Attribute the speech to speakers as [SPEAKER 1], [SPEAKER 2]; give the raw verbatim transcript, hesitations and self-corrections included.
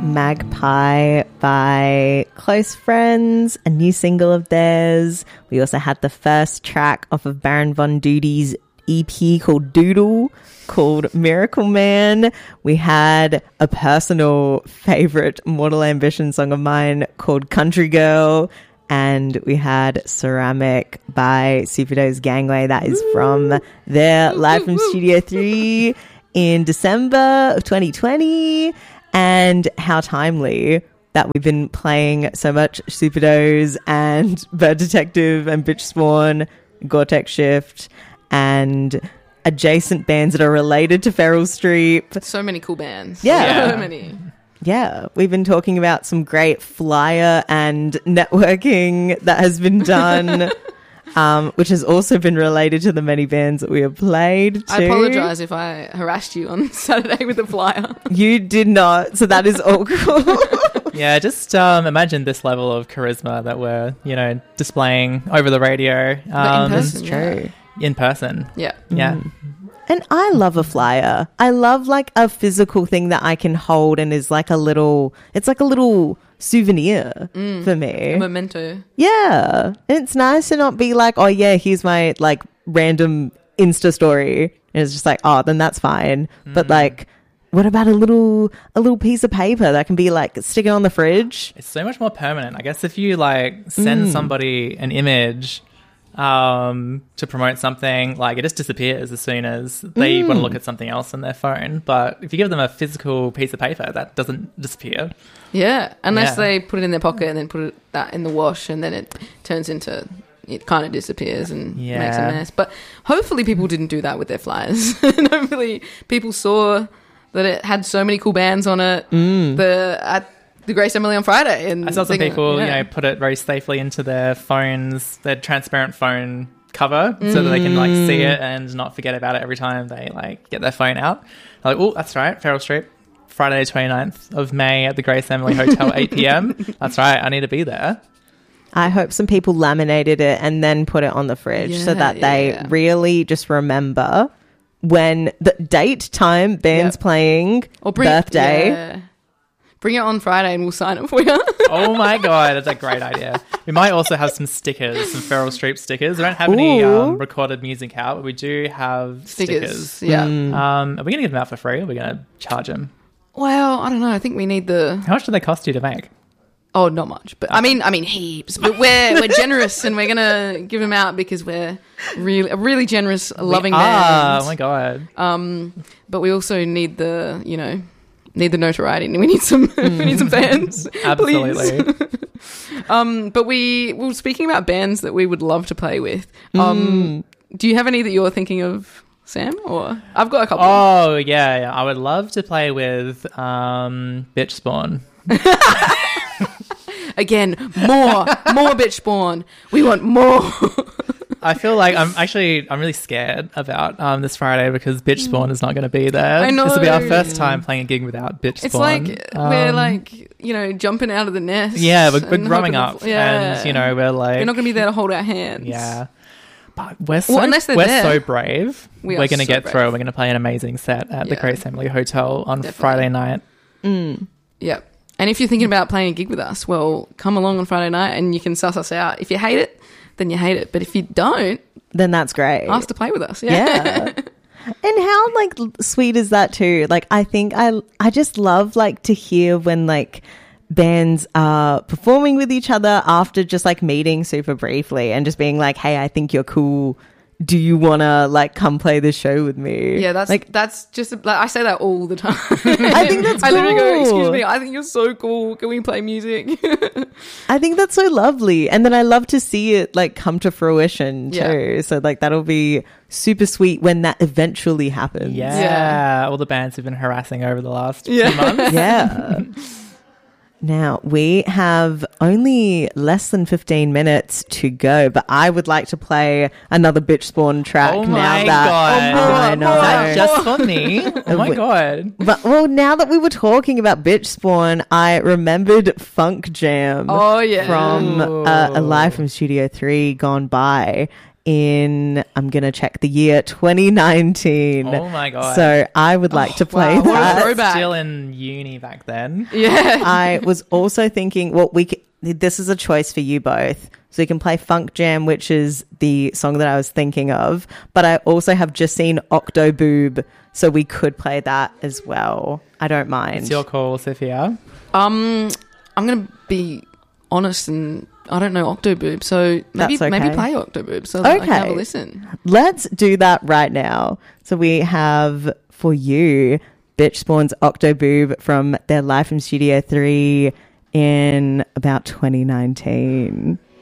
[SPEAKER 1] Magpie by Close Friends, a new single of theirs. We also had the first track off of Baron Von Duty's E P called Doodle, called Miracle Man. We had a personal favorite Mortal Ambition song of mine called Country Girl. And we had Ceramic by Superdo's Gangway. That is from their Live from Studio three in December of twenty twenty. And how timely that we've been playing so much Superdos and Bird Detective and Bitch Spawn, Gore-Tex Shift, and adjacent bands that are related to Feral Streep.
[SPEAKER 2] So many cool bands.
[SPEAKER 1] Yeah.
[SPEAKER 2] So many.
[SPEAKER 1] Yeah, we've been talking about some great flyer and networking that has been done, um, which has also been related to the many bands that we have played too.
[SPEAKER 2] I apologise if I harassed you on Saturday with the flyer.
[SPEAKER 1] You did not, so that is all cool.
[SPEAKER 3] Yeah, just um, imagine this level of charisma that we're, you know, displaying over the radio. Um,
[SPEAKER 2] But in person,
[SPEAKER 1] It's true.
[SPEAKER 3] In person.
[SPEAKER 2] Yeah.
[SPEAKER 3] Yeah.
[SPEAKER 1] Mm. And I love a flyer. I love like a physical thing that I can hold and is like a little, it's like a little souvenir
[SPEAKER 2] Mm.
[SPEAKER 1] for me.
[SPEAKER 2] A memento.
[SPEAKER 1] Yeah. And it's nice to not be like, oh yeah, here's my like random Insta story. And it's just like, oh, then that's fine.
[SPEAKER 3] Mm.
[SPEAKER 1] But like, what about a little a little piece of paper that can be like stick it on the fridge?
[SPEAKER 3] It's so much more permanent. I guess if you like send
[SPEAKER 1] Mm.
[SPEAKER 3] somebody an image um, to promote something, like it just disappears as soon as they
[SPEAKER 1] Mm.
[SPEAKER 3] want to look at something else on their phone. But if you give them a physical piece of paper, that doesn't disappear.
[SPEAKER 2] Yeah. Unless
[SPEAKER 3] Yeah.
[SPEAKER 2] they put it in their pocket and then put it, that in the wash, and then it turns into, it kind of disappears and
[SPEAKER 3] Yeah.
[SPEAKER 2] makes a mess. But hopefully people didn't do that with their flyers. And hopefully people saw that it had so many cool bands on it.
[SPEAKER 1] Mm.
[SPEAKER 2] The at the Grace Emily on Friday, and
[SPEAKER 3] I saw some
[SPEAKER 2] thinking,
[SPEAKER 3] people,
[SPEAKER 2] yeah.
[SPEAKER 3] you know, put it very safely into their phones, their transparent phone cover, so that they can like see it and not forget about it every time they like get their phone out. They're like, oh, that's right, Feral Streep, Friday twenty-ninth of May at the Grace Emily Hotel, eight p.m. That's right, I need to be there.
[SPEAKER 1] I hope some people laminated it and then put it on the fridge so
[SPEAKER 2] Yeah,
[SPEAKER 1] that
[SPEAKER 2] yeah,
[SPEAKER 1] they
[SPEAKER 2] yeah.
[SPEAKER 1] really just remember when the date, time, bands
[SPEAKER 2] Yep.
[SPEAKER 1] playing,
[SPEAKER 2] Or bring,
[SPEAKER 1] birthday.
[SPEAKER 2] yeah. Bring it on Friday and we'll sign it for you.
[SPEAKER 3] Oh my god, that's a great idea. We might also have some stickers, some Feral Streep stickers. We don't have any
[SPEAKER 1] Ooh.
[SPEAKER 3] um, recorded music out, but we do have
[SPEAKER 2] Stickers.
[SPEAKER 3] stickers.
[SPEAKER 2] Yeah.
[SPEAKER 1] Mm.
[SPEAKER 3] Um, are we going to give them out for free, or are we going to charge them?
[SPEAKER 2] Well, I don't know. I think we need the.
[SPEAKER 3] How much do they cost you to make?
[SPEAKER 2] Oh, not much, but I mean, I mean heaps. But we're we're generous, and we're gonna give them out because we're really a really generous, loving
[SPEAKER 3] we are.
[SPEAKER 2] band.
[SPEAKER 3] Oh my god.
[SPEAKER 2] Um, but we also need the, you know, need the notoriety, and we need some we need some fans.
[SPEAKER 3] Absolutely.
[SPEAKER 2] Please. um, but we we were speaking about bands that we would love to play with. Um, do you have any that you're thinking of, Sam? Or I've got a couple.
[SPEAKER 3] Oh yeah, yeah. I would love to play with um, Bitch Spawn.
[SPEAKER 2] Again, more, more bitch spawn. We want more.
[SPEAKER 3] I feel like I'm actually I'm really scared about um, this Friday because Bitch Spawn is not going to be there.
[SPEAKER 2] I know.
[SPEAKER 3] This will be our first time playing a gig without Bitch
[SPEAKER 2] It's
[SPEAKER 3] Spawn.
[SPEAKER 2] like we're
[SPEAKER 3] Um,
[SPEAKER 2] like, you know, jumping out of the nest.
[SPEAKER 3] yeah, we're, we're
[SPEAKER 2] and
[SPEAKER 3] growing
[SPEAKER 2] hoping
[SPEAKER 3] up,
[SPEAKER 2] to- yeah.
[SPEAKER 3] and you know we're like
[SPEAKER 2] we're not going to be there to hold our hands.
[SPEAKER 3] yeah. But we're so
[SPEAKER 2] Well, unless they're
[SPEAKER 3] we're
[SPEAKER 2] there.
[SPEAKER 3] so brave.
[SPEAKER 2] We
[SPEAKER 3] We are
[SPEAKER 2] are
[SPEAKER 3] going to
[SPEAKER 2] so
[SPEAKER 3] get
[SPEAKER 2] brave.
[SPEAKER 3] through. We're going to play an amazing set at the
[SPEAKER 2] Yeah.
[SPEAKER 3] Grace Emily Hotel on
[SPEAKER 2] Definitely.
[SPEAKER 3] Friday night.
[SPEAKER 1] Mm.
[SPEAKER 2] Yep. And if you're thinking about playing a gig with us, well, come along on Friday night and you can suss us out. If you hate it, then you hate it. But if you don't,
[SPEAKER 1] Then that's great.
[SPEAKER 2] ask to play with us.
[SPEAKER 1] Yeah. And how like l- sweet is that too? Like I think I I just love like to hear when like bands are performing with each other after just like meeting super briefly and just being like, "Hey, I think you're cool. Do you want to like come play this show with me?"
[SPEAKER 2] Yeah, that's
[SPEAKER 1] like
[SPEAKER 2] that's just like, I say that all the time.
[SPEAKER 1] I think that's
[SPEAKER 2] I literally go, "Excuse
[SPEAKER 1] cool.
[SPEAKER 2] me, I think you're so cool. Can we play music?"
[SPEAKER 1] I think that's so lovely. And then I love to see it like come to fruition too.
[SPEAKER 2] Yeah.
[SPEAKER 1] So like that'll be super sweet when that eventually happens.
[SPEAKER 3] Yeah.
[SPEAKER 2] Yeah.
[SPEAKER 3] All the bands who've been harassing over the last
[SPEAKER 2] Yeah.
[SPEAKER 3] few months.
[SPEAKER 1] Yeah. Now, we have only less than fifteen minutes to go, but I would like to play another Bitch Spawn track
[SPEAKER 3] Oh
[SPEAKER 1] now
[SPEAKER 3] my
[SPEAKER 1] that
[SPEAKER 3] god.
[SPEAKER 1] I know.
[SPEAKER 3] Is that just for me? Oh my god.
[SPEAKER 1] But well, now that we were talking about Bitch Spawn, I remembered Funk Jam
[SPEAKER 2] Oh, yeah.
[SPEAKER 1] from uh, a live from Studio three gone by. in, I'm going to check the year, twenty nineteen.
[SPEAKER 3] Oh my God.
[SPEAKER 1] So I would like to play
[SPEAKER 2] wow, what a
[SPEAKER 1] that.
[SPEAKER 2] throwback.
[SPEAKER 3] Still in uni back then.
[SPEAKER 2] Yeah.
[SPEAKER 1] I was also thinking, well, we c- this is a choice for you both. So you can play Funk Jam, which is the song that I was thinking of. But I also have just seen Octoboob, so we could play that as well. I don't mind.
[SPEAKER 3] It's your call, Sophia.
[SPEAKER 2] Um, I'm going to be honest, and I don't know Octoboob, so maybe
[SPEAKER 1] That's okay.
[SPEAKER 2] maybe play Octoboob so that I can have a
[SPEAKER 1] Okay.
[SPEAKER 2] listen.
[SPEAKER 1] Let's do that right now. So we have for you Bitch Spawn's Octoboob from their Live from Studio three in about twenty nineteen.